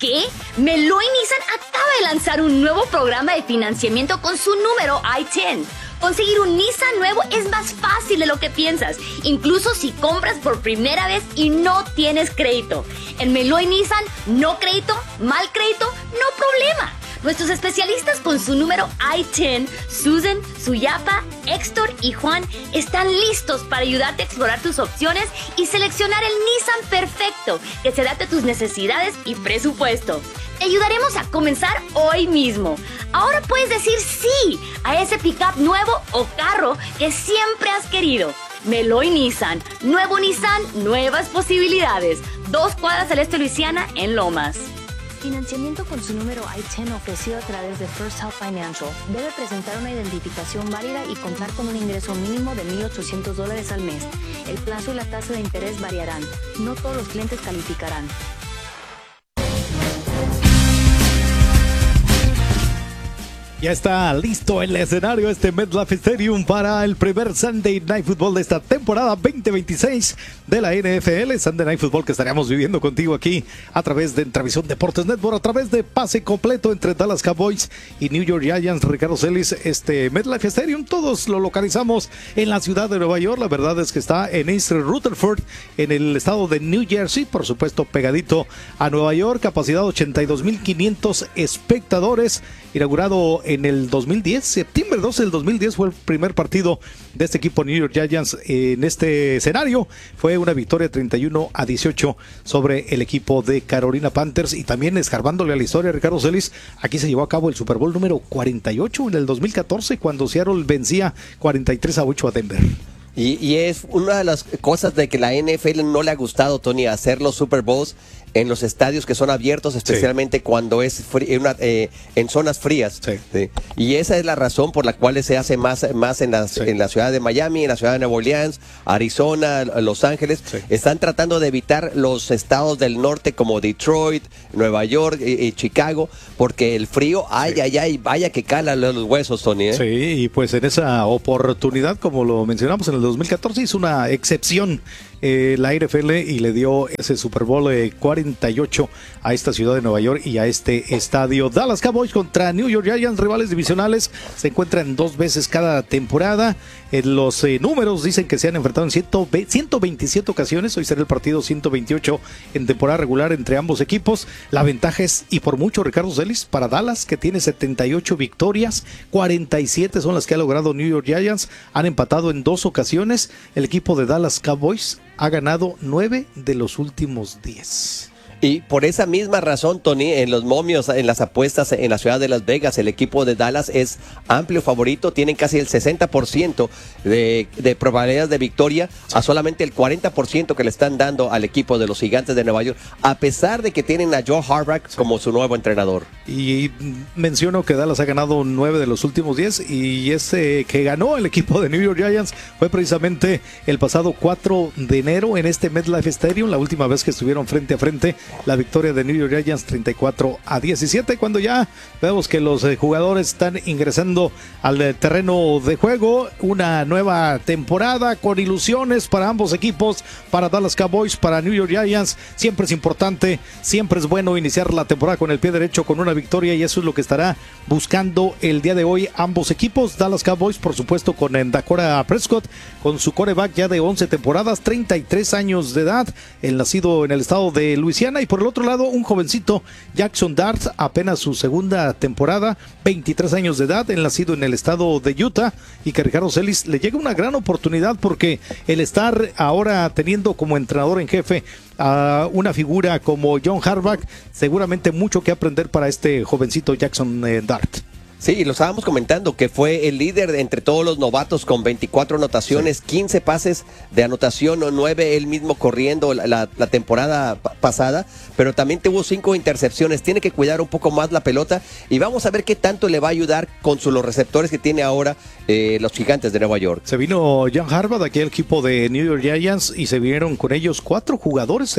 qué? Meloy Nissan acaba de lanzar un nuevo programa de financiamiento con su número I-10. Conseguir un Nissan nuevo es más fácil de lo que piensas, incluso si compras por primera vez y no tienes crédito. En Meloy Nissan, no crédito, mal crédito, no problema. Nuestros especialistas con su número I-10, Susan, Suyapa, Héctor y Juan, están listos para ayudarte a explorar tus opciones y seleccionar el Nissan perfecto que se adapte a tus necesidades y presupuesto. Te ayudaremos a comenzar hoy mismo. Ahora puedes decir sí a ese pickup nuevo o carro que siempre has querido. Meloy Nissan, nuevo Nissan, nuevas posibilidades. 2 cuadras al este de Luisiana en Lomas. Financiamiento con su número I-10 ofrecido a través de First Health Financial. Debe presentar una identificación válida y contar con un ingreso mínimo de $1,800 al mes. El plazo y la tasa de interés variarán. No todos los clientes calificarán. Ya está listo el escenario MetLife Stadium para el primer Sunday Night Football de esta temporada 2026 de la NFL. Sunday Night Football que estaremos viviendo contigo aquí a través de Transmisión Deportes Network, a través de pase completo entre Dallas Cowboys y New York Giants. Ricardo Celis, MetLife Stadium, todos lo localizamos en la ciudad de Nueva York. La verdad es que está en East Rutherford, en el estado de New Jersey, por supuesto pegadito a Nueva York. Capacidad 82,500 espectadores. Inaugurado en el 2010, septiembre 12 del 2010 fue el primer partido de este equipo New York Giants en este escenario. Fue una victoria 31-18 sobre el equipo de Carolina Panthers. Y también escarbándole a la historia, Ricardo Celis, aquí se llevó a cabo el Super Bowl número 48 en el 2014, cuando Seattle vencía 43-8 a Denver. Y es una de las cosas de que la NFL no le ha gustado, Tony, hacer los Super Bowls en los estadios que son abiertos, especialmente cuando es en zonas frías. Sí. ¿Sí? Y esa es la razón por la cual se hace más en la ciudad de Miami, en la ciudad de Nueva Orleans, Arizona, Los Ángeles. Sí. Están tratando de evitar los estados del norte como Detroit, Nueva York y Chicago, porque el frío, vaya que cala los huesos, Tony, ¿eh? Sí, y pues en esa oportunidad, como lo mencionamos, en el 2014 hizo una excepción la NFL y le dio ese Super Bowl 48 a esta ciudad de Nueva York y a este estadio. Dallas Cowboys contra New York Giants, rivales divisionales, se encuentran 2 veces cada temporada. Los números dicen que se han enfrentado en 127 ocasiones. Hoy será el partido 128 en temporada regular entre ambos equipos. La ventaja es, y por mucho, Ricardo Celis, para Dallas, que tiene 78 victorias, 47 son las que ha logrado New York Giants. Han empatado en 2 ocasiones. El equipo de Dallas Cowboys ha ganado 9 de los últimos 10. Y por esa misma razón, Tony, en los momios, en las apuestas en la ciudad de Las Vegas, el equipo de Dallas es amplio favorito. Tienen casi el 60% de probabilidades de victoria, a solamente el 40% que le están dando al equipo de los Gigantes de Nueva York, a pesar de que tienen a Joe Harbaugh como su nuevo entrenador. Y menciono que Dallas ha ganado 9 de los últimos 10, y ese que ganó el equipo de New York Giants fue precisamente el pasado 4 de enero en MetLife Stadium, la última vez que estuvieron frente a frente. La victoria de New York Giants 34-17, cuando ya vemos que los jugadores están ingresando al terreno de juego. Una nueva temporada con ilusiones para ambos equipos, para Dallas Cowboys, para New York Giants. Siempre es importante, siempre es bueno iniciar la temporada con el pie derecho, con una victoria, y eso es lo que estará buscando el día de hoy ambos equipos. Dallas Cowboys, por supuesto, con Dakota Prescott, con su quarterback ya de 11 temporadas, 33 años de edad, el nacido en el estado de Luisiana. Y por el otro lado, un jovencito, Jackson Dart, apenas su segunda temporada, 23 años de edad, el nacido en el estado de Utah, y que Ricardo Celis le llega una gran oportunidad, porque el estar ahora teniendo como entrenador en jefe a una figura como John Harbaugh, seguramente mucho que aprender para este jovencito Jackson Dart. Sí, lo estábamos comentando, que fue el líder entre todos los novatos con 24 anotaciones, sí. 15 pases de anotación, 9 él mismo corriendo la temporada pasada, pero también tuvo 5 intercepciones. Tiene que cuidar un poco más la pelota, y vamos a ver qué tanto le va a ayudar con los receptores que tiene ahora los Gigantes de Nueva York. Se vino John Harbaugh, aquí el equipo de New York Giants, y se vinieron con ellos 4 jugadores,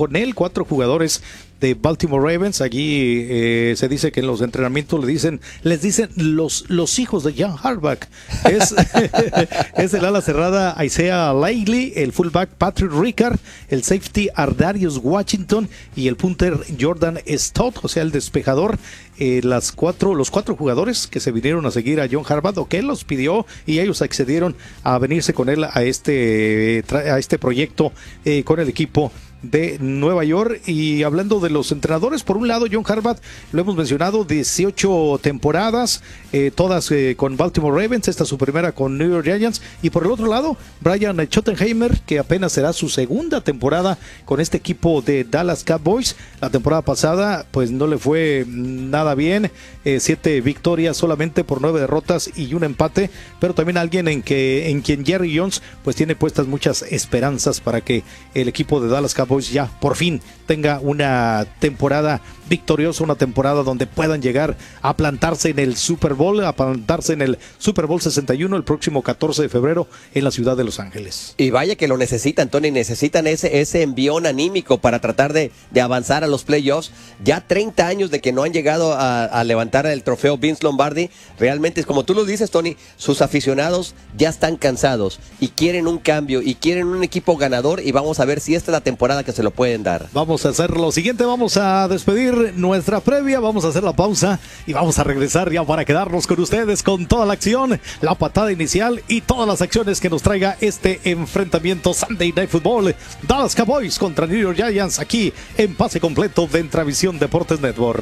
de Baltimore Ravens. Aquí se dice que en los entrenamientos les dicen los hijos de John Harbaugh. Es el ala cerrada Isaiah Likely, el fullback Patrick Ricard, el safety Ardarius Washington y el punter Jordan Stott, o sea, el despejador. Los cuatro jugadores que se vinieron a seguir a John Harbaugh, o que él los pidió y ellos accedieron a venirse con él a este proyecto con el equipo de Nueva York. Y hablando de los entrenadores, por un lado John Harbaugh, lo hemos mencionado, 18 temporadas, todas con Baltimore Ravens, esta su primera con New York Giants, y por el otro lado Brian Schottenheimer, que apenas será su segunda temporada con este equipo de Dallas Cowboys. La temporada pasada pues no le fue nada bien, 7 victorias solamente por 9 derrotas y un empate, pero también alguien en quien Jerry Jones pues tiene puestas muchas esperanzas para que el equipo de Dallas Cowboys ya por fin tenga una temporada victoriosa, una temporada donde puedan llegar a plantarse en el Super Bowl, a plantarse en el Super Bowl 61 el próximo 14 de febrero en la ciudad de Los Ángeles. Y vaya que lo necesitan, Tony, necesitan ese envión anímico para tratar de avanzar a los playoffs. Ya 30 años de que no han llegado a levantar el trofeo Vince Lombardi. Realmente, como tú lo dices, Tony, sus aficionados ya están cansados y quieren un cambio y quieren un equipo ganador, y vamos a ver si esta es la temporada que se lo pueden dar. Vamos a hacer lo siguiente, vamos a despedir nuestra previa, vamos a hacer la pausa y vamos a regresar ya para quedarnos con ustedes con toda la acción, la patada inicial y todas las acciones que nos traiga este enfrentamiento Sunday Night Football, Dallas Cowboys contra New York Giants, aquí en Pase Completo de Intravisión Deportes Network.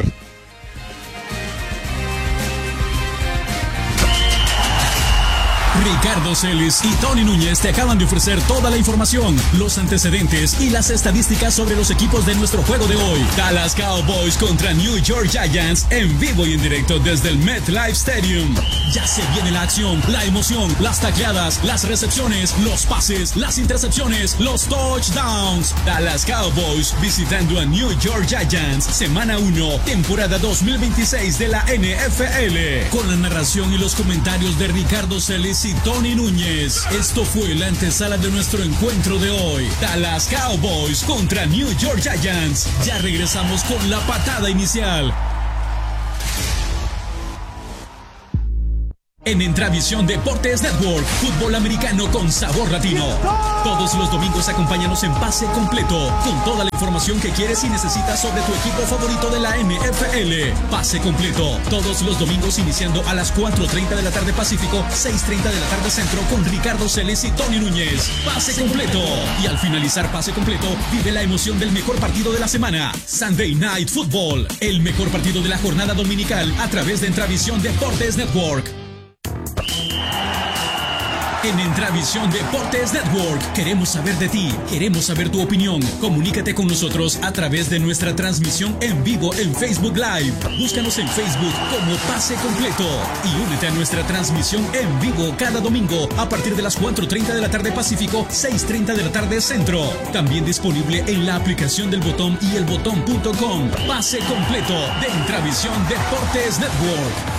Ricardo Celis y Tony Núñez te acaban de ofrecer toda la información, los antecedentes y las estadísticas sobre los equipos de nuestro juego de hoy. Dallas Cowboys contra New York Giants, en vivo y en directo desde el MetLife Stadium. Ya se viene la acción, la emoción, las tacleadas, las recepciones, los pases, las intercepciones, los touchdowns. Dallas Cowboys visitando a New York Giants, semana 1, temporada 2026 de la NFL. Con la narración y los comentarios de Ricardo Celis y Tony Núñez. Esto fue la antesala de nuestro encuentro de hoy. Dallas Cowboys contra New York Giants. Ya regresamos con la patada inicial. En Intravisión Deportes Network, fútbol americano con sabor latino. Todos los domingos acompáñanos en Pase Completo, con toda la información que quieres y necesitas sobre tu equipo favorito de la NFL. Pase Completo, todos los domingos iniciando a las 4:30 de la tarde Pacífico, 6:30 de la tarde Centro, con Ricardo Celis y Tony Núñez. Pase Completo. Y al finalizar Pase Completo, vive la emoción del mejor partido de la semana, Sunday Night Football, el mejor partido de la jornada dominical a través de Intravisión Deportes Network. En Intravisión Deportes Network queremos saber de ti, queremos saber tu opinión. Comunícate con nosotros a través de nuestra transmisión en vivo en Facebook Live. Búscanos en Facebook como Pase Completo y únete a nuestra transmisión en vivo cada domingo a partir de las 4:30 de la tarde Pacífico, 6:30 de la tarde Centro. También disponible en la aplicación del Botón y elbotón.com. Pase Completo de Intravisión Deportes Network.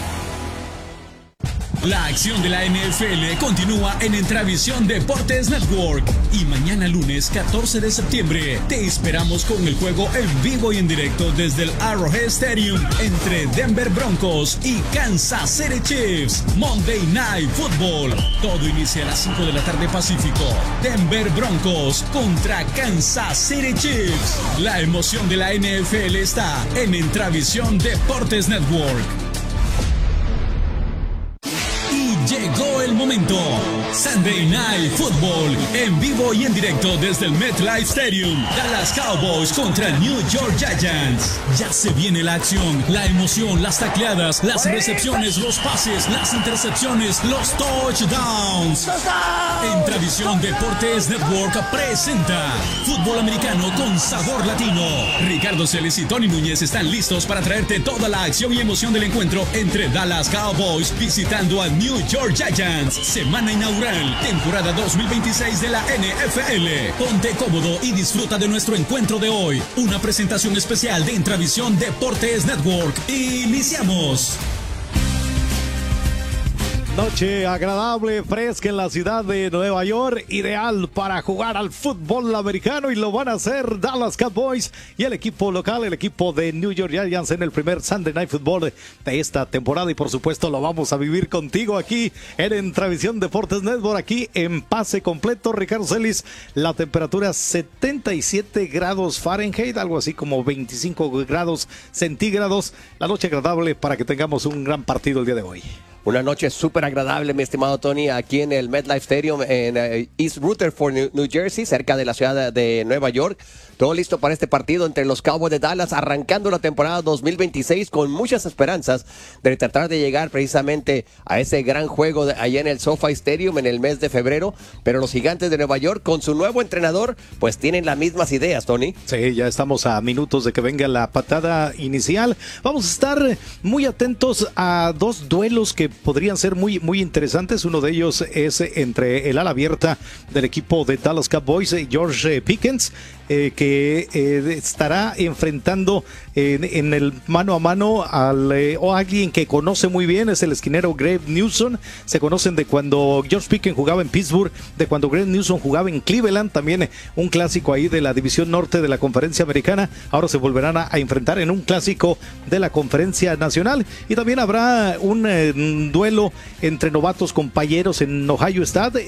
La acción de la NFL continúa en Intravisión Deportes Network. Y mañana lunes 14 de septiembre te esperamos con el juego en vivo y en directo desde el Arrowhead Stadium entre Denver Broncos y Kansas City Chiefs. Monday Night Football. Todo inicia a las 5 de la tarde Pacífico. Denver Broncos contra Kansas City Chiefs. La emoción de la NFL está en Intravisión Deportes Network. Llegó el momento. Sunday Night Football, en vivo y en directo desde el MetLife Stadium. Dallas Cowboys contra New York Giants. Ya se viene la acción, la emoción, las tacleadas, las recepciones, los pases, las intercepciones, los touchdowns. Intravisión Deportes Network presenta Fútbol Americano con Sabor Latino. Ricardo Celis y Tony Núñez están listos para traerte toda la acción y emoción del encuentro entre Dallas Cowboys visitando a New York Giants. Semana inaugural, temporada 2026 de la NFL. Ponte cómodo y disfruta de nuestro encuentro de hoy. Una presentación especial de Intravisión Deportes Network. ¡Iniciamos! Noche agradable, fresca en la ciudad de Nueva York, ideal para jugar al fútbol americano y lo van a hacer Dallas Cowboys y el equipo local, el equipo de New York Giants en el primer Sunday Night Football de esta temporada y por supuesto lo vamos a vivir contigo aquí en Entravisión Deportes Network, aquí en pase completo. Ricardo Celis, la temperatura 77 grados Fahrenheit, algo así como 25 grados centígrados, la noche agradable para que tengamos un gran partido el día de hoy. Una noche súper agradable, mi estimado Tony, aquí en el MetLife Stadium en East Rutherford, New Jersey, cerca de la ciudad de Nueva York. Todo listo para este partido entre los Cowboys de Dallas, arrancando la temporada 2026 con muchas esperanzas de tratar de llegar precisamente a ese gran juego allá en el SoFi Stadium en el mes de febrero. Pero los Gigantes de Nueva York, con su nuevo entrenador, pues tienen las mismas ideas, Tony. Sí, ya estamos a minutos de que venga la patada inicial. Vamos a estar muy atentos a dos duelos que podrían ser muy interesantes. Uno de ellos es entre el ala abierta del equipo de Dallas Cowboys, George Pickens, que estará enfrentando en el mano a mano o alguien que conoce muy bien, es el esquinero Greg Newsome. Se conocen de cuando George Pickens jugaba en Pittsburgh, de cuando Greg Newsome jugaba en Cleveland, también un clásico ahí de la división norte de la conferencia americana. Ahora se volverán a enfrentar en un clásico de la conferencia nacional y también habrá un duelo entre novatos compañeros en Ohio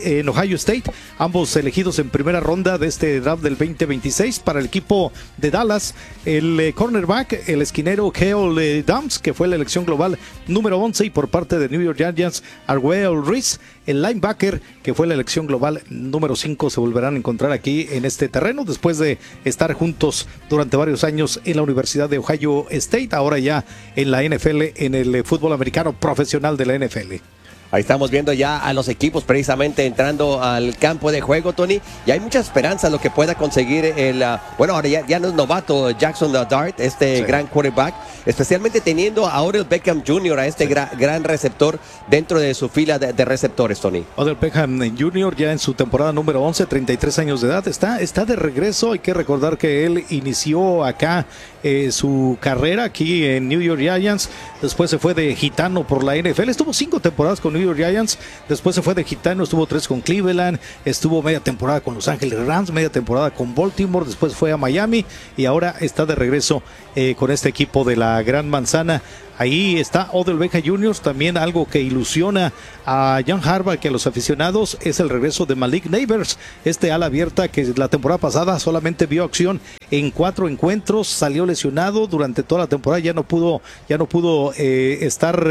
State, ambos elegidos en primera ronda de este draft del 2026 para el equipo de Dallas. El cornerback, el esquinero Cale Downs, que fue la elección global número 11, y por parte de New York Giants, Arguel Reese, el linebacker, que fue la elección global número 5, se volverán a encontrar aquí en este terreno después de estar juntos durante varios años en la Universidad de Ohio State, ahora ya en la NFL, en el fútbol americano profesional de la NFL. Ahí estamos viendo ya a los equipos precisamente entrando al campo de juego, Tony. Y hay mucha esperanza lo que pueda conseguir bueno, ahora ya no es novato Jackson Dart, sí, gran quarterback, especialmente teniendo a Odell Beckham Jr., a este gran receptor dentro de su fila de receptores, Tony. Odell Beckham Jr. ya en su temporada número 11, 33 años de edad, está de regreso. Hay que recordar que él inició acá su carrera aquí en New York Giants, después se fue de gitano por la NFL, estuvo 5 temporadas con New York Giants, después se fue de gitano, estuvo 3 con Cleveland, estuvo media temporada con Los Ángeles Rams, media temporada con Baltimore, después fue a Miami y ahora está de regreso con este equipo de la Gran Manzana. Ahí está Odell Beckham Jr., también algo que ilusiona a John Harbaugh, que a los aficionados, es el regreso de Malik Neighbors, este ala abierta que la temporada pasada solamente vio acción en 4 encuentros, salió lesionado durante toda la temporada, ya no pudo estar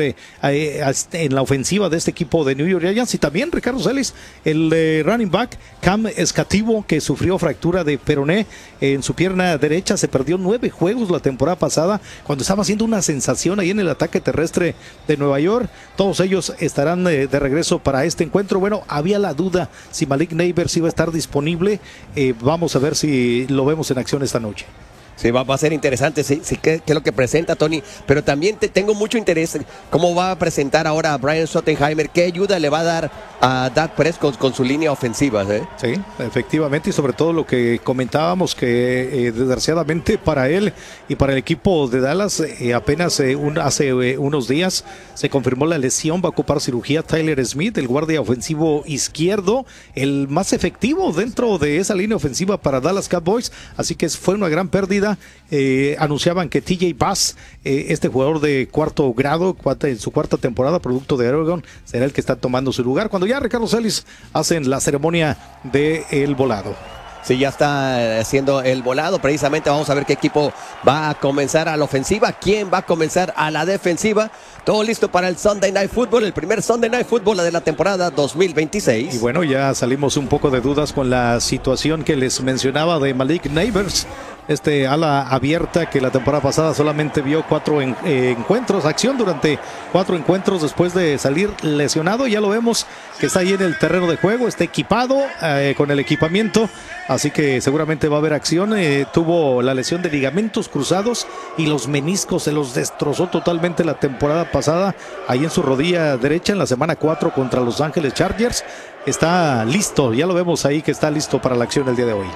en la ofensiva de este equipo de New York Giants. Y también Ricardo Celis, el running back Cam Escativo, que sufrió fractura de peroné en su pierna derecha, se perdió 9 juegos la temporada pasada cuando estaba haciendo una sensación ahí en el ataque terrestre de Nueva York. Todos ellos estarán de regreso para este encuentro. Bueno, había la duda si Malik Neighbors iba a estar disponible. Vamos a ver si lo vemos en acción esta noche. Sí, va a ser interesante, sí, qué es lo que presenta Tony, pero también tengo mucho interés cómo va a presentar ahora a Brian Schottenheimer, qué ayuda le va a dar a Dak Prescott con su línea ofensiva. Sí, efectivamente, y sobre todo lo que comentábamos, que desgraciadamente para él y para el equipo de Dallas, apenas hace unos días se confirmó la lesión, va a ocupar cirugía Tyler Smith, el guardia ofensivo izquierdo, el más efectivo dentro de esa línea ofensiva para Dallas Cowboys, así que fue una gran pérdida. Anunciaban que TJ Bass, este jugador de cuarto grado, en su cuarta temporada, producto de Oregon, será el que está tomando su lugar, cuando ya Ricardo Celis hacen la ceremonia del volado. Sí, ya está haciendo el volado. Precisamente vamos a ver qué equipo va a comenzar a la ofensiva, quién va a comenzar a la defensiva. Todo listo para el Sunday Night Football, el primer Sunday Night Football de la temporada 2026. Y bueno, ya salimos un poco de dudas con la situación que les mencionaba de Malik Neighbors, este ala abierta que la temporada pasada solamente vio 4 encuentros, acción durante 4 encuentros después de salir lesionado. Ya lo vemos que está ahí en el terreno de juego, está equipado con el equipamiento, así que seguramente va a haber acción. Tuvo la lesión de ligamentos cruzados y los meniscos, se los destrozó totalmente la temporada pasada ahí en su rodilla derecha en la semana 4 contra Los Ángeles Chargers. Está listo, ya lo vemos ahí que está listo para la acción el día de hoy.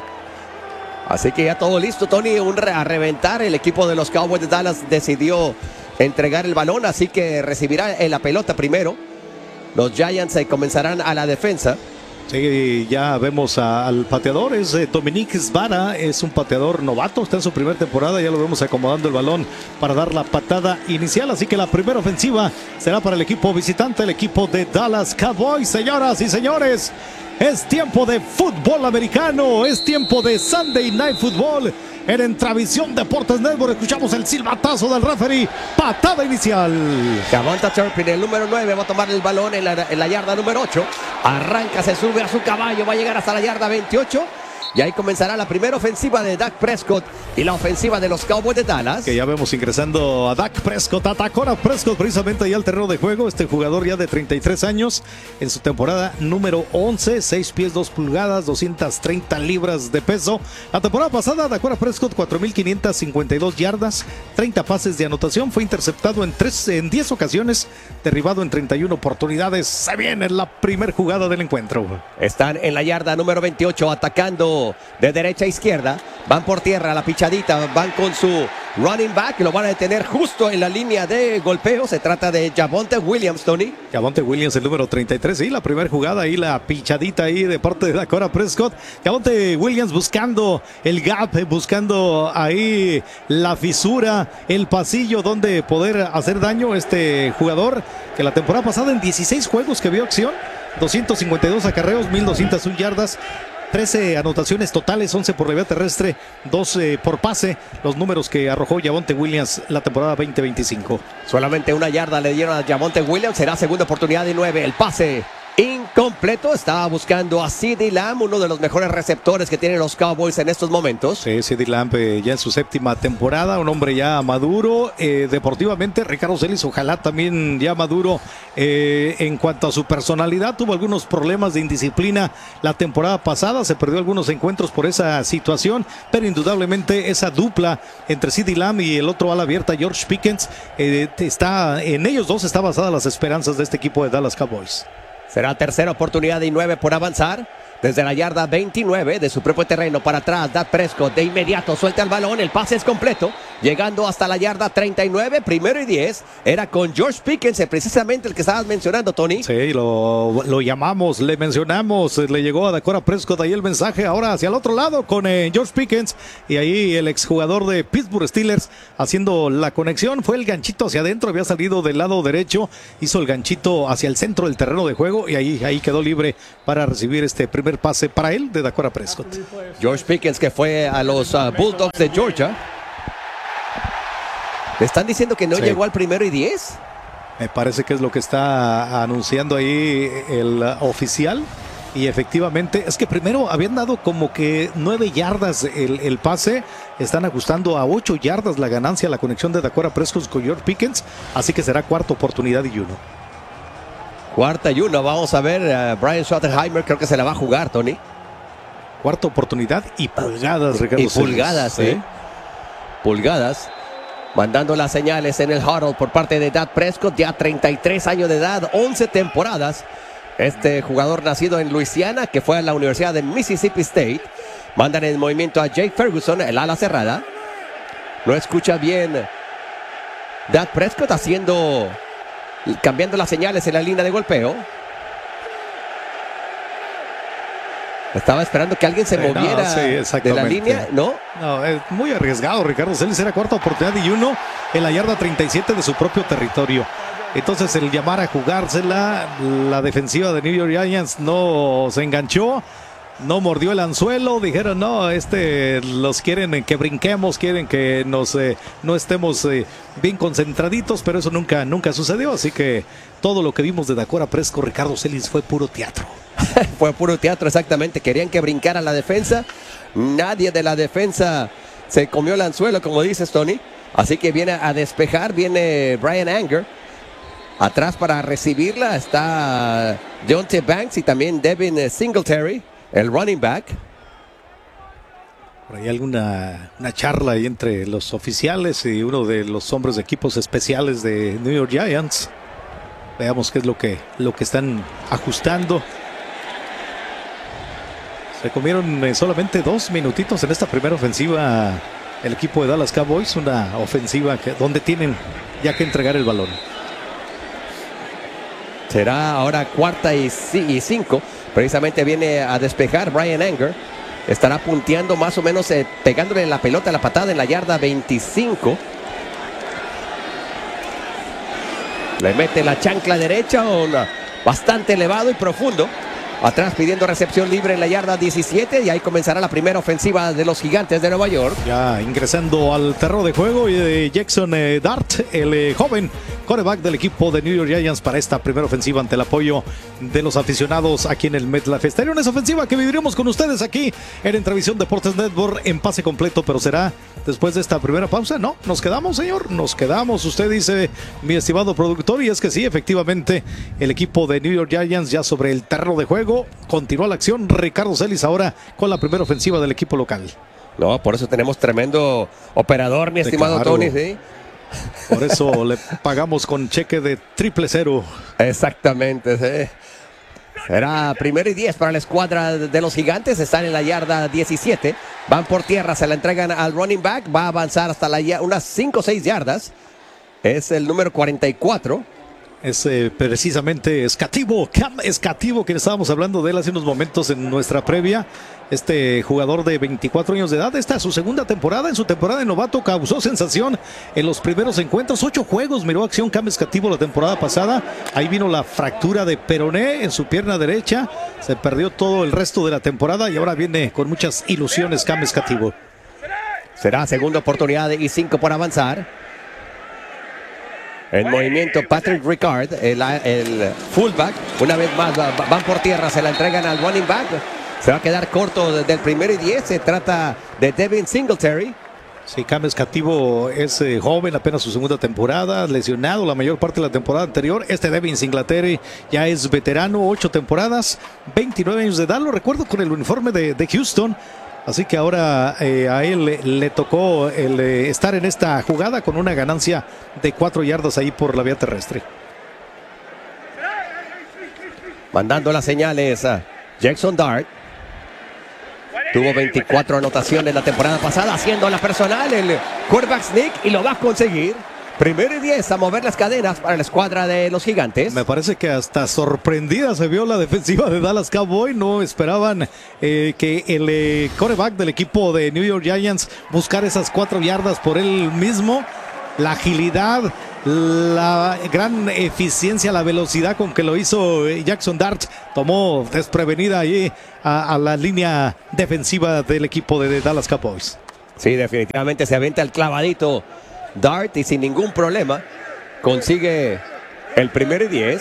Así que ya todo listo, Tony, a reventar. El equipo de los Cowboys de Dallas decidió entregar el balón, así que recibirá la pelota primero Los Giants comenzarán a la defensa. Sí, ya vemos al pateador, es Dominique Svara, es un pateador novato, está en su primera temporada, ya lo vemos acomodando el balón para dar la patada inicial, así que la primera ofensiva será para el equipo visitante, el equipo de Dallas Cowboys. Señoras y señores, es tiempo de fútbol americano, es tiempo de Sunday Night Football. En Entravisión Deportes Network escuchamos el silbatazo del referee, patada inicial. Javonte Turpin, el número 9, va a tomar el balón en la yarda número 8. Arranca, se sube a su caballo, va a llegar hasta la yarda 28. Y ahí comenzará la primera ofensiva de Dak Prescott y la ofensiva de los Cowboys de Dallas. Que ya vemos ingresando a Dak Prescott, atacó a Prescott precisamente ahí al terreno de juego. Este jugador ya de 33 años en su temporada número 11, 6 pies 2 pulgadas, 230 libras de peso. La temporada pasada atacó a Prescott 4.552 yardas, 30 pases de anotación, fue interceptado en 10 ocasiones, derribado en 31 oportunidades. Se viene la primer jugada del encuentro. Están en la yarda número 28 atacando de derecha a izquierda, van por tierra, la pichadita, van con su running back, lo van a detener justo en la línea de golpeo. Se trata de Javonte Williams, Tony. Javonte Williams, el número 33, sí, la primera jugada ahí, la pichadita ahí de parte de Dakota Prescott. Javonte Williams buscando el gap, buscando ahí la fisura, el pasillo donde poder hacer daño a este jugador que la temporada pasada en 16 juegos que vio acción, 252 acarreos, 1.201 yardas, 13 anotaciones totales, 11 por la vía terrestre, 12 por pase, los números que arrojó Javonte Williams la temporada 2025. Solamente una yarda le dieron a Javonte Williams, será segunda oportunidad de 9, el pase incompleto. Estaba buscando a CeeDee Lamb, uno de los mejores receptores que tienen los Cowboys en estos momentos. Sí, CeeDee Lamb ya en su séptima temporada, un hombre ya maduro deportivamente. Ricardo Celis, ojalá también ya maduro en cuanto a su personalidad. Tuvo algunos problemas de indisciplina la temporada pasada, se perdió algunos encuentros por esa situación, pero indudablemente esa dupla entre CeeDee Lamb y el otro ala abierta, George Pickens, en ellos dos está basadas las esperanzas de este equipo de Dallas Cowboys. Será tercera oportunidad y 9 por avanzar. Desde la yarda 29 de su propio terreno para atrás, Dak Prescott de inmediato suelta el balón, el pase es completo, llegando hasta la yarda 39, primero y 10, era con George Pickens, precisamente el que estabas mencionando, Tony. Sí, lo llamamos, le mencionamos, le llegó a Dakota Prescott ahí el mensaje, ahora hacia el otro lado con George Pickens, y ahí el exjugador de Pittsburgh Steelers haciendo la conexión, fue el ganchito hacia adentro, había salido del lado derecho, hizo el ganchito hacia el centro del terreno de juego, y ahí quedó libre para recibir este primer pase para él de Dakota Prescott. George Pickens, que fue a los Bulldogs de Georgia. ¿Le están diciendo que no llegó al primero y 10? Me parece que es lo que está anunciando ahí el oficial. Y efectivamente, es que primero habían dado como que 9 yardas el pase. Están ajustando a 8 yardas la ganancia, la conexión de Dakota Prescott con George Pickens. Así que será cuarta oportunidad y 1. Cuarta y 1, vamos a ver, Brian Schottenheimer creo que se la va a jugar, Tony. Cuarta oportunidad y pulgadas, Ricardo. Y pulgadas, Celis. Pulgadas. Mandando las señales en el huddle por parte de Dak Prescott, ya 33 años de edad, 11 temporadas. Este jugador nacido en Luisiana, que fue a la Universidad de Mississippi State. Mandan en movimiento a Jake Ferguson, el ala cerrada. No escucha bien Dak Prescott cambiando las señales en la línea de golpeo. Estaba esperando que alguien se moviera de la línea, ¿no? No, es muy arriesgado, Ricardo Celis. Era cuarta oportunidad y 1 en la yarda 37 de su propio territorio. Entonces el llamar a jugársela, la defensiva de New York Giants no se enganchó, no mordió el anzuelo, dijeron no, los quieren que brinquemos, quieren que no estemos bien concentraditos, pero eso nunca sucedió, así que todo lo que vimos de Dakota Prescott, Ricardo Celis, fue puro teatro. Fue puro teatro, exactamente, querían que brincara la defensa, nadie de la defensa se comió el anzuelo, como dices, Tony, así que viene a despejar, viene Brian Anger, atrás para recibirla está Deontay Banks y también Devin Singletary, el running back. Por ahí alguna charla ahí entre los oficiales y uno de los hombres de equipos especiales de New York Giants. Veamos qué es lo que están ajustando. Se comieron solamente 2 minutitos en esta primera ofensiva el equipo de Dallas Cowboys. Una ofensiva donde tienen ya que entregar el balón. Será ahora 4ª y 5. Precisamente viene a despejar Bryan Anger. Estará punteando más o menos, pegándole la pelota, la patada en la yarda 25. Le mete la chancla derecha, bastante elevado y profundo. Atrás pidiendo recepción libre en la yarda 17 y ahí comenzará la primera ofensiva de los Gigantes de Nueva York. Ya ingresando al terreno de juego y Jackson Dart, el joven quarterback del equipo de New York Giants para esta primera ofensiva ante el apoyo de los aficionados aquí en el MetLife Stadium. Esa ofensiva que viviremos con ustedes aquí en Entrevisión Deportes Network en pase completo, pero será después de esta primera pausa. No, nos quedamos, señor, nos quedamos. Usted dice, mi estimado productor, y es que sí, efectivamente, el equipo de New York Giants ya sobre el terreno de juego. Continúa la acción. Ricardo Celis ahora con la primera ofensiva del equipo local. No, por eso tenemos tremendo operador, mi estimado claro. Tony, ¿sí? Por eso le pagamos con cheque de 000. Exactamente, sí. Será 1ª y 10 para la escuadra de los Gigantes. Están en la yarda 17. Van por tierra, se la entregan al running back. Va a avanzar hasta unas 5 o 6 yardas. Es el número 44. Es precisamente Escativo, Cam Escativo, que estábamos hablando de él hace unos momentos en nuestra previa. Este jugador de 24 años de edad, esta es su segunda temporada. En su temporada de novato causó sensación en los primeros encuentros. 8 juegos miró acción Cam Escativo la temporada pasada. Ahí vino la fractura de peroné en su pierna derecha. Se perdió todo el resto de la temporada y ahora viene con muchas ilusiones Cam Escativo. Será segunda oportunidad y 5 por avanzar. En movimiento Patrick Ricard, el fullback. Una vez más van por tierra, se la entregan al running back. Se va a quedar corto del 1º y 10. Se trata de Devin Singletary. Sí, Cam Escativo es joven, apenas su segunda temporada, lesionado la mayor parte de la temporada anterior. Este Devin Singletary ya es veterano, 8 temporadas, 29 años de edad. Lo recuerdo con el uniforme de Houston. Así que ahora a él le tocó estar en esta jugada con una ganancia de 4 yardas ahí por la vía terrestre. Mandando las señales a Jackson Dart. Tuvo 24 anotaciones la temporada pasada, haciendo la personal el quarterback sneak y lo va a conseguir. 1º y 10 a mover las cadenas para la escuadra de los Gigantes. Me parece que hasta sorprendida se vio la defensiva de Dallas Cowboys. No esperaban que el quarterback del equipo de New York Giants buscara esas 4 yardas por él mismo. La agilidad, la gran eficiencia, la velocidad con que lo hizo Jackson Dart tomó desprevenida ahí a la línea defensiva del equipo de Dallas Cowboys. Sí, definitivamente se avienta el clavadito Dart y sin ningún problema consigue el 1º y 10.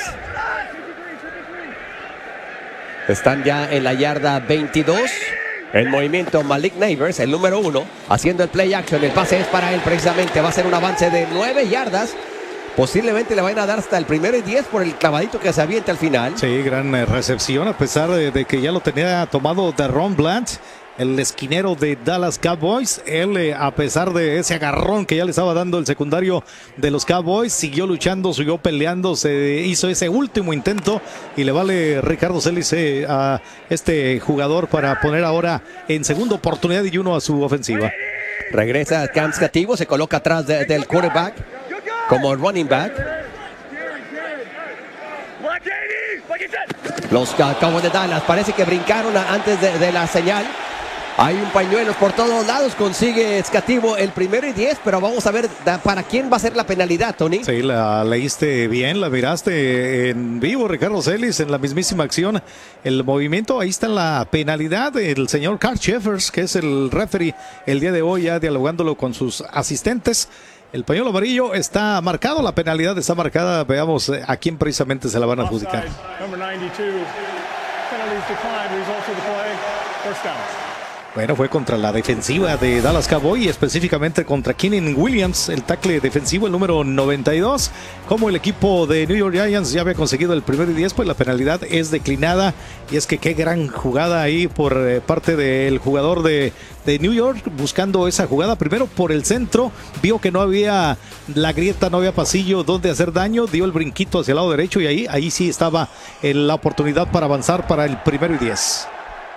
Están ya en la yarda 22. En movimiento Malik Neighbors, el número 1, haciendo el play action. El pase es para él precisamente. Va a ser un avance de 9 yardas. Posiblemente le vayan a dar hasta el 1º y 10 por el clavadito que se avienta al final. Sí, gran recepción a pesar de que ya lo tenía tomado Deron Bland, el esquinero de Dallas Cowboys. Él, a pesar de ese agarrón que ya le estaba dando el secundario de los Cowboys, siguió luchando, siguió peleando, se hizo ese último intento y le vale Ricardo Celis a este jugador para poner ahora en segunda oportunidad y 1 a su ofensiva. Regresa Cam Escativo, se coloca atrás del quarterback como running back. Los Cowboys de Dallas parece que brincaron antes de la señal. Hay un pañuelo por todos lados. Consigue Escativo el 1º y 10, pero vamos a ver para quién va a ser la penalidad, Tony. Sí, la leíste bien, la miraste en vivo, Ricardo Celis, en la mismísima acción. El movimiento, ahí está la penalidad. El señor Carl Sheffers, que es el referee el día de hoy, ya dialogándolo con sus asistentes. El pañuelo amarillo está marcado, la penalidad está marcada. Veamos a quién precisamente se la van a adjudicar. Bueno, fue contra la defensiva de Dallas Cowboys y específicamente contra Keenan Williams, el tackle defensivo, el número 92. Como el equipo de New York Giants ya había conseguido el 1º y 10, pues la penalidad es declinada. Y es que qué gran jugada ahí por parte del jugador de New York, buscando esa jugada primero por el centro. Vio que no había la grieta, no había pasillo donde hacer daño, dio el brinquito hacia el lado derecho y ahí sí estaba la oportunidad para avanzar para el 1º y 10.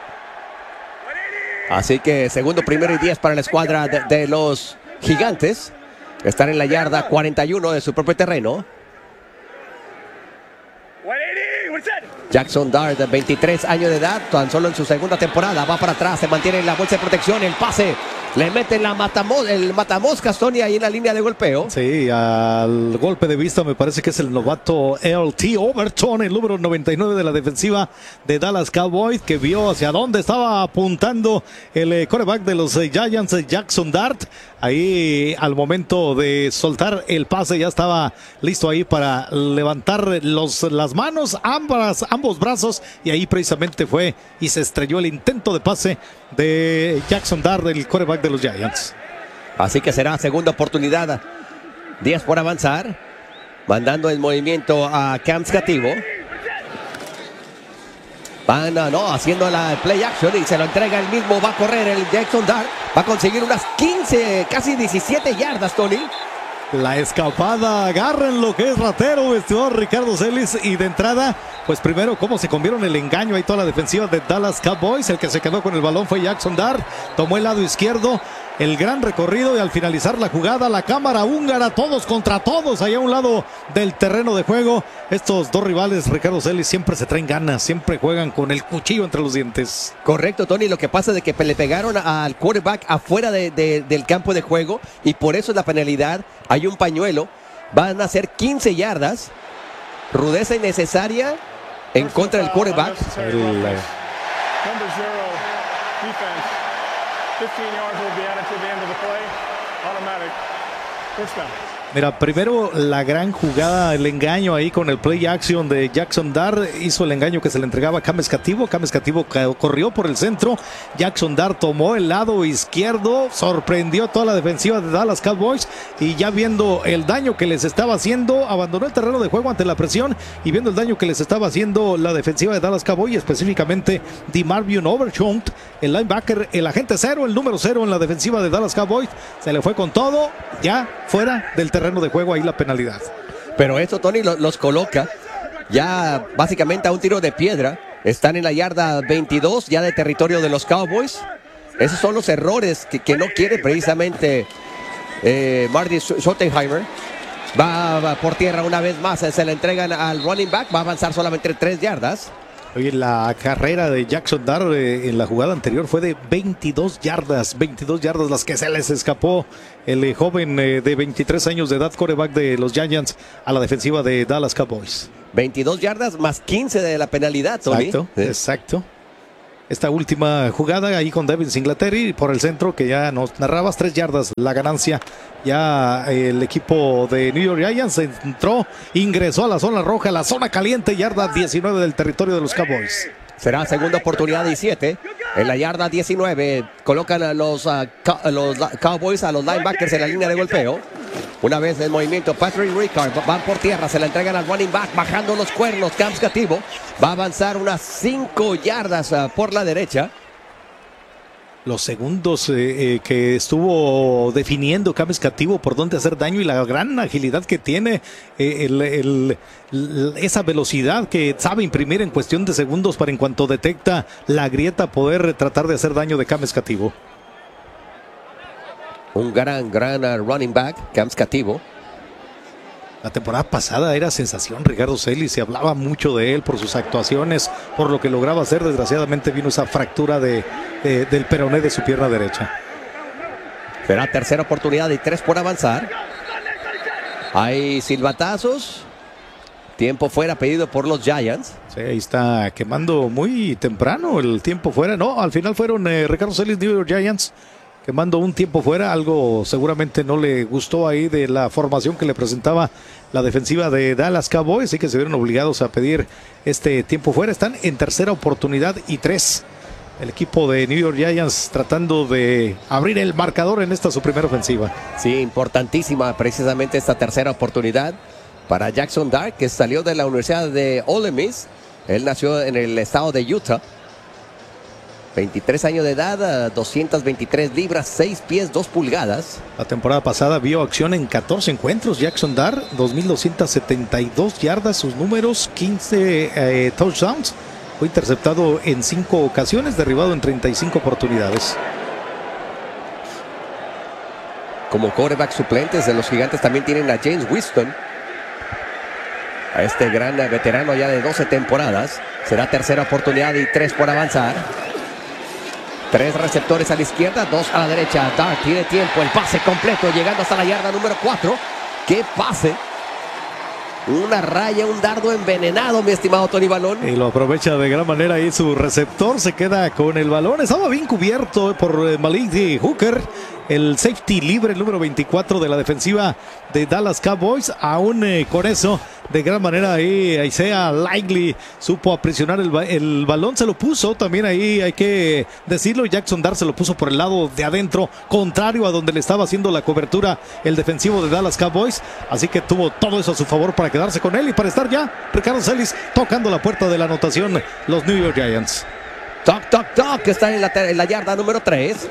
Así que segundo, 1º y 10 para la escuadra de los Gigantes. Están en la yarda 41 de su propio terreno. Jackson Dart, 23 años de edad, tan solo en su segunda temporada, va para atrás, se mantiene en la bolsa de protección, el pase, le mete el matamoscas, Tony, ahí en la línea de golpeo. Sí, al golpe de vista me parece que es el novato L.T. Overton, el número 99 de la defensiva de Dallas Cowboys, que vio hacia dónde estaba apuntando el quarterback de los Giants, Jackson Dart. Ahí al momento de soltar el pase ya estaba listo ahí para levantar las manos, ambos brazos, y ahí precisamente fue y se estrelló el intento de pase de Jackson Dart, el quarterback de los Giants. Así que será segunda oportunidad. 10 por avanzar. Mandando el movimiento a Cam Scativo. Van haciendo la play action y se lo entrega el mismo. Va a correr el Jackson Dart. Va a conseguir unas 15, casi 17 yardas, Tony. La escapada, agarren lo que es ratero, estimado Ricardo Celis. Y de entrada, pues primero, cómo se comieron el engaño ahí toda la defensiva de Dallas Cowboys. El que se quedó con el balón fue Jackson Dart. Tomó el lado izquierdo, el gran recorrido, y al finalizar la jugada, la cámara húngara, todos contra todos, allá a un lado del terreno de juego. Estos dos rivales, Ricardo Celis, siempre se traen ganas, siempre juegan con el cuchillo entre los dientes. Correcto, Tony. Lo que pasa es que le pegaron al quarterback afuera del campo de juego, y por eso es la penalidad. Hay un pañuelo, van a ser 15 yardas, rudeza innecesaria en contra del quarterback. Mira, primero la gran jugada, el engaño ahí con el play action de Jackson Dart. Hizo el engaño que se le entregaba a Cam Scativo. Cam Scativo corrió por el centro. Jackson Dart tomó el lado izquierdo. Sorprendió a toda la defensiva de Dallas Cowboys. Y ya viendo el daño que les estaba haciendo, abandonó el terreno de juego ante la presión. Y viendo el daño que les estaba haciendo la defensiva de Dallas Cowboys, específicamente DeMarvion Overton, el linebacker, el agente cero, el número 0 en la defensiva de Dallas Cowboys, se le fue con todo. Ya fuera del terreno de juego, ahí la penalidad. Pero esto, Tony, los coloca ya básicamente a un tiro de piedra. Están en la yarda 22 ya de territorio de los Cowboys. Esos son los errores que no quiere precisamente Marty Schottenheimer. Va por tierra una vez más, se le entregan al running back, va a avanzar solamente 3 yardas. Oye, la carrera de Jackson Dart en la jugada anterior fue de 22 yardas las que se les escapó el joven de 23 años de edad, quarterback de los Giants, a la defensiva de Dallas Cowboys. 22 yardas más 15 de la penalidad, Tony. Exacto, exacto. Esta última jugada ahí con Devin Singletary por el centro, que ya nos narrabas, 3 yardas la ganancia. Ya el equipo de New York Giants ingresó a la zona roja, la zona caliente, yarda 19 del territorio de los Cowboys. Será segunda oportunidad 17. En la yarda 19 colocan a los Cowboys, a los linebackers en la línea de golpeo. Una vez en movimiento, Patrick Ricard van por tierra, se la entregan al running back, bajando los cuernos. Cam Scativo va a avanzar unas 5 yardas por la derecha. Los segundos que estuvo definiendo Cam Scativo por dónde hacer daño, y la gran agilidad que tiene, esa velocidad que sabe imprimir en cuestión de segundos para, en cuanto detecta la grieta, poder tratar de hacer daño de Cam Scativo. Un gran running back, Cam Scativo. La temporada pasada era sensación Ricardo Celis, se hablaba mucho de él por sus actuaciones, por lo que lograba hacer. Desgraciadamente vino esa fractura del peroné de su pierna derecha. Será tercera oportunidad y 3 por avanzar. Hay silbatazos. Tiempo fuera pedido por los Giants. Sí, ahí está quemando muy temprano el tiempo fuera. No, al final fueron Ricardo Celis, New York Giants, quemando un tiempo fuera. Algo seguramente no le gustó ahí de la formación que le presentaba la defensiva de Dallas Cowboys, así que se vieron obligados a pedir este tiempo fuera. Están en tercera oportunidad y 3. El equipo de New York Giants tratando de abrir el marcador en esta su primera ofensiva. Sí, importantísima precisamente esta tercera oportunidad para Jackson Dart, que salió de la Universidad de Ole Miss. Él nació en el estado de Utah. 23 años de edad, 223 libras, 6 pies, 2 pulgadas. La temporada pasada vio acción en 14 encuentros. Jackson Dart, 2.272 yardas, sus números, 15 touchdowns. Fue interceptado en 5 ocasiones, derribado en 35 oportunidades. Como quarterback suplentes de los Gigantes también tienen a James Winston, a este gran veterano ya de 12 temporadas. Será tercera oportunidad y 3 por avanzar. 3 receptores a la izquierda, 2 a la derecha. Dart tiene tiempo, el pase completo, llegando hasta la yarda número 4. ¡Qué pase! Una raya, un dardo envenenado, mi estimado Tony Balón. Y lo aprovecha de gran manera ahí su receptor, se queda con el balón. Estaba bien cubierto por Malik Hooker, el safety libre, el número 24 de la defensiva de Dallas Cowboys. Aún con eso, de gran manera ahí Isaiah Likely supo aprisionar el balón, se lo puso también ahí, hay que decirlo. Jackson Dart se lo puso por el lado de adentro, contrario a donde le estaba haciendo la cobertura el defensivo de Dallas Cowboys. Así que tuvo todo eso a su favor para quedarse con él y para estar ya Ricardo Celis tocando la puerta de la anotación, los New York Giants. Toc, toc, toc, que está en la yarda número 3.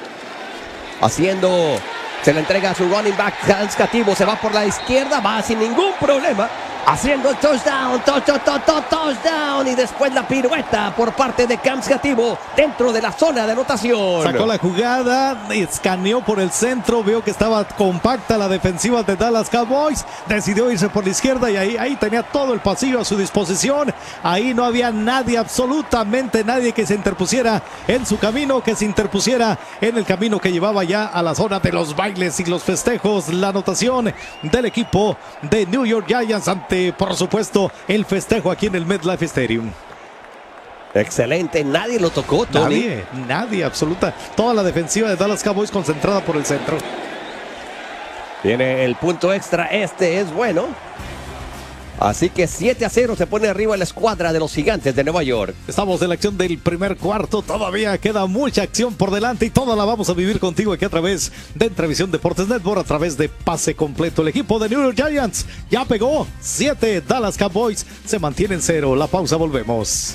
Se le entrega a su running back, Hans Cativo, se va por la izquierda, va sin ningún problema, haciendo el touchdown, touchdown, y después la pirueta por parte de Hans Cativo dentro de la zona de anotación. Sacó la jugada, escaneó por el centro, vio que estaba compacta la defensiva de Dallas Cowboys, decidió irse por la izquierda y ahí tenía todo el pasillo a su disposición. Ahí no había nadie, absolutamente nadie que se interpusiera en su camino, que se interpusiera en el camino que llevaba ya a la zona de los bailes y los festejos. La anotación del equipo de New York Giants ante, por supuesto, el festejo aquí en el MetLife Stadium. Excelente, nadie lo tocó, Tony. Nadie, absoluta. Toda la defensiva de Dallas Cowboys concentrada por el centro. Tiene el punto extra, este es bueno. Así que 7-0 se pone arriba la escuadra de los Gigantes de Nueva York. Estamos en la acción del primer cuarto, todavía queda mucha acción por delante y toda la vamos a vivir contigo aquí a través de Entrevisión Deportes Network, a través de Pase Completo. El equipo de New York Giants ya pegó 7, Dallas Cowboys se mantiene en 0. La pausa, volvemos.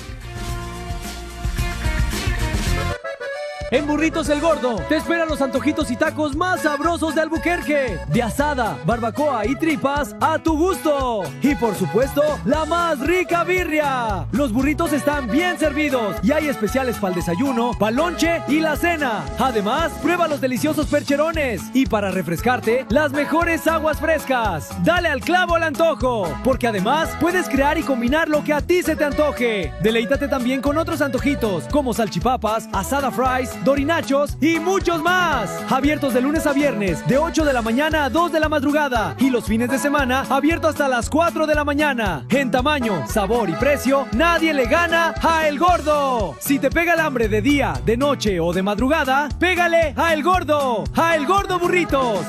En Burritos El Gordo te esperan los antojitos y tacos más sabrosos de Albuquerque. De asada, barbacoa y tripas a tu gusto. Y por supuesto, la más rica birria. Los burritos están bien servidos y hay especiales para el desayuno, para el lonche y la cena. Además, prueba los deliciosos percherones. Y para refrescarte, las mejores aguas frescas. Dale al clavo al antojo, porque además puedes crear y combinar lo que a ti se te antoje. Deleítate también con otros antojitos, como salchipapas, asada fries, dorinachos y muchos más. Abiertos de lunes a viernes, de 8 de la mañana a 2 de la madrugada. Y los fines de semana, abierto hasta las 4 de la mañana. En tamaño, sabor y precio, nadie le gana a El Gordo. Si te pega el hambre de día, de noche o de madrugada, pégale a El Gordo. A El Gordo Burritos.